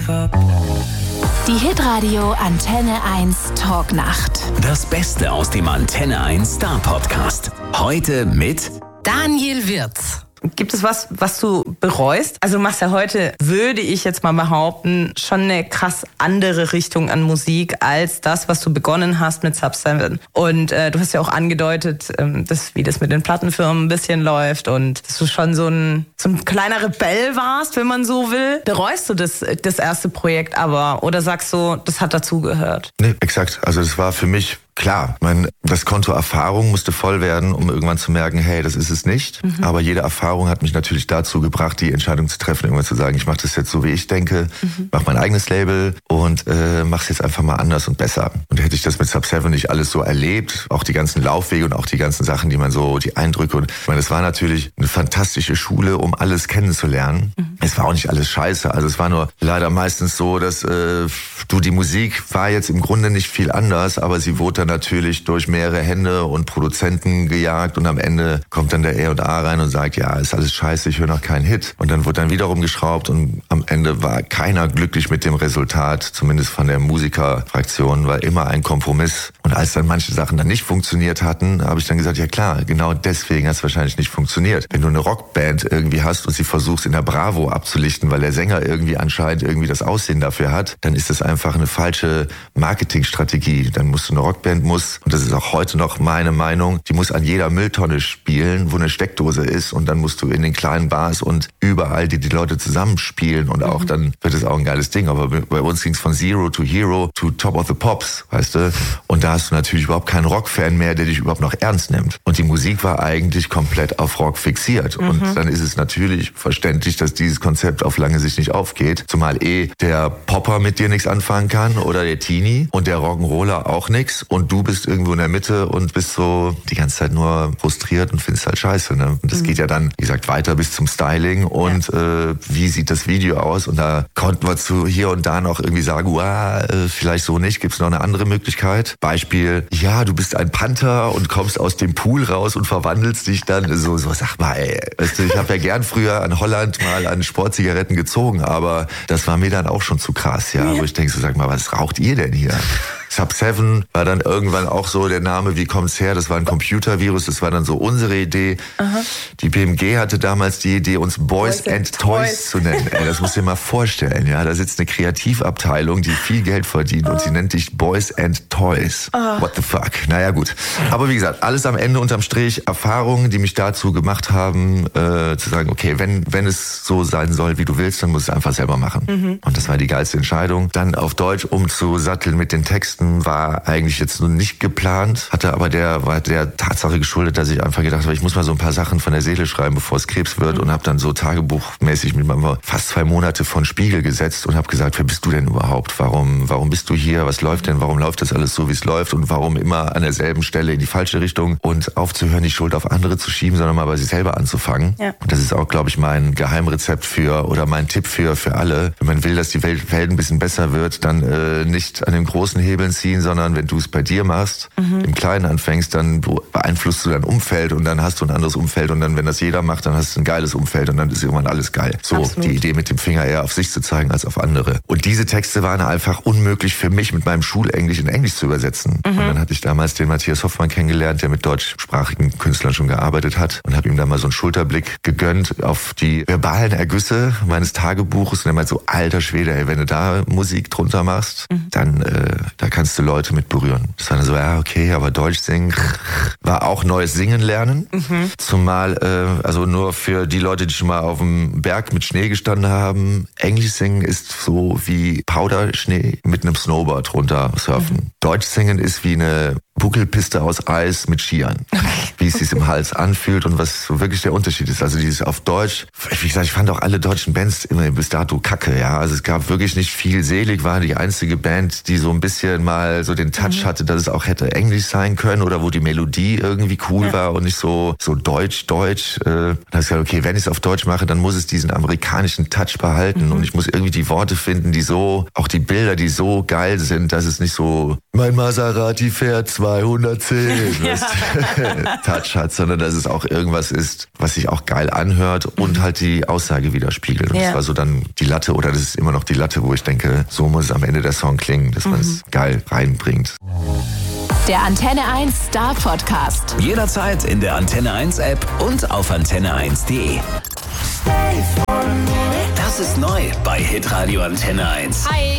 up. Die Hitradio Antenne 1 Talknacht. Das Beste aus dem Antenne 1 Star Podcast. Heute mit Daniel Wirz. Gibt es was du bereust? Also du machst ja heute, würde ich jetzt mal behaupten, schon eine krass andere Richtung an Musik als das, was du begonnen hast mit Sub 7. Und du hast ja auch angedeutet, wie das mit den Plattenfirmen ein bisschen läuft und dass du schon so ein kleiner Rebell warst, wenn man so will. Bereust du das erste Projekt aber? Oder sagst du, das hat dazugehört? Nee, exakt. Also es war für mich klar, das Konto Erfahrung musste voll werden, um irgendwann zu merken, hey, das ist es nicht. Aber jede Erfahrung hat mich natürlich dazu gebracht, die Entscheidung zu treffen, irgendwann zu sagen, ich mache das jetzt so, wie ich denke, mache mein eigenes Label und mache es jetzt einfach mal anders und besser. Und hätte ich das mit Sub 7 nicht alles so erlebt, auch die ganzen Laufwege und auch die ganzen Sachen, die man so, die Eindrücke und ich meine, es war natürlich eine fantastische Schule, um alles kennenzulernen. Es war auch nicht alles scheiße, also es war nur leider meistens so, dass die Musik war jetzt im Grunde nicht viel anders, aber sie wurde dann natürlich durch mehrere Hände und Produzenten gejagt und am Ende kommt dann der R&A rein und sagt, ja, ist alles scheiße, ich höre noch keinen Hit. Und dann wurde dann wiederum geschraubt und am Ende war keiner glücklich mit dem Resultat, zumindest von der Musikerfraktion, war immer ein Kompromiss. Und als dann manche Sachen dann nicht funktioniert hatten, habe ich dann gesagt, ja klar, genau deswegen hat es wahrscheinlich nicht funktioniert. Wenn du eine Rockband irgendwie hast und sie versuchst in der Bravo abzulichten, weil der Sänger irgendwie anscheinend irgendwie das Aussehen dafür hat, dann ist das einfach eine falsche Marketingstrategie. Dann musst du eine Rockband und das ist auch heute noch meine Meinung, die muss an jeder Mülltonne spielen, wo eine Steckdose ist und dann musst du in den kleinen Bars und überall die Leute zusammenspielen und auch dann wird es auch ein geiles Ding. Aber bei uns ging es von Zero to Hero to Top of the Pops, weißt du? Und da hast du natürlich überhaupt keinen Rockfan mehr, der dich überhaupt noch ernst nimmt. Und die Musik war eigentlich komplett auf Rock fixiert. Und dann ist es natürlich verständlich, dass dieses Konzept auf lange Sicht nicht aufgeht. Zumal der Popper mit dir nichts anfangen kann oder der Teenie und der Rock'n'Roller auch nichts. Und du bist irgendwo in der Mitte und bist so die ganze Zeit nur frustriert und findest halt scheiße. Ne? Und das geht ja dann, wie gesagt, weiter bis zum Styling und wie sieht das Video aus? Und da konnten wir zu hier und da noch irgendwie sagen, vielleicht so nicht, gibt's noch eine andere Möglichkeit? Beispiel, ja, du bist ein Panther und kommst aus dem Pool raus und verwandelst dich dann so sag mal, ey, weißt du, ich habe ja gern früher an Holland mal an Sportzigaretten gezogen, aber das war mir dann auch schon zu krass, ja. Wo ich denke, so sag mal, was raucht ihr denn hier? Sub 7 war dann irgendwann auch so der Name, wie kommt's her? Das war ein Computervirus, das war dann so unsere Idee. Die BMG hatte damals die Idee, uns Boys and Toys zu nennen. Ey, das musst du dir mal vorstellen, ja. Da sitzt eine Kreativabteilung, die viel Geld verdient und sie nennt dich Boys and Toys. What the fuck? Naja, gut. Aber wie gesagt, alles am Ende unterm Strich Erfahrungen, die mich dazu gemacht haben, zu sagen, okay, wenn es so sein soll, wie du willst, dann musst du es einfach selber machen. Und das war die geilste Entscheidung. Dann auf Deutsch umzusatteln mit den Texten war eigentlich jetzt nur nicht geplant, war der Tatsache geschuldet, dass ich einfach gedacht habe, ich muss mal so ein paar Sachen von der Seele schreiben, bevor es Krebs wird und habe dann so tagebuchmäßig mit mir fast 2 Monate vor den Spiegel gesetzt und habe gesagt, wer bist du denn überhaupt? Warum bist du hier? Was läuft denn? Warum läuft das alles so, wie es läuft? Und warum immer an derselben Stelle in die falsche Richtung? Und aufzuhören, die Schuld auf andere zu schieben, sondern mal bei sich selber anzufangen. Ja. Und das ist auch, glaube ich, mein Geheimrezept oder mein Tipp für alle. Wenn man will, dass die Welt ein bisschen besser wird, dann nicht an den großen Hebeln ziehen, sondern wenn du es bei dir machst, im Kleinen anfängst, dann beeinflusst du dein Umfeld und dann hast du ein anderes Umfeld und dann, wenn das jeder macht, dann hast du ein geiles Umfeld und dann ist irgendwann alles geil. So, absolut. Die Idee mit dem Finger eher auf sich zu zeigen als auf andere. Und diese Texte waren einfach unmöglich für mich, mit meinem Schulenglisch in Englisch zu übersetzen. Und dann hatte ich damals den Matthias Hoffmann kennengelernt, der mit deutschsprachigen Künstlern schon gearbeitet hat und habe ihm da mal so einen Schulterblick gegönnt auf die verbalen Ergüsse meines Tagebuches und er meinte so, alter Schwede, ey, wenn du da Musik drunter machst, dann da kannst du Leute mit berühren. Das war dann so, ja, okay, aber Deutsch singen war auch neues Singen lernen. Zumal, also nur für die Leute, die schon mal auf dem Berg mit Schnee gestanden haben, Englisch singen ist so wie Powderschnee mit einem Snowboard runter surfen. Deutsch singen ist wie eine Buckelpiste aus Eis mit Skiern. Wie es sich im Hals anfühlt und was wirklich der Unterschied ist. Also dieses auf Deutsch, wie gesagt, ich fand auch alle deutschen Bands immer bis dato kacke, ja. Also es gab wirklich nicht viel. Selig war die einzige Band, die so ein bisschen mal so den Touch hatte, dass es auch hätte Englisch sein können oder wo die Melodie irgendwie cool war und nicht so deutsch. Da habe ich gesagt, okay, wenn ich es auf Deutsch mache, dann muss es diesen amerikanischen Touch behalten und ich muss irgendwie die Worte finden, die so, auch die Bilder, die so geil sind, dass es nicht so mein Maserati fährt 210, Touch hat, sondern dass es auch irgendwas ist, was sich auch geil anhört und halt die Aussage widerspiegelt. Und das war so dann die Latte, oder das ist immer noch die Latte, wo ich denke, so muss es am Ende der Song klingen, dass man es geil reinbringt. Der Antenne 1 Star Podcast. Jederzeit in der Antenne 1 App und auf antenne1.de. Das ist neu bei Hitradio Antenne 1. Hi,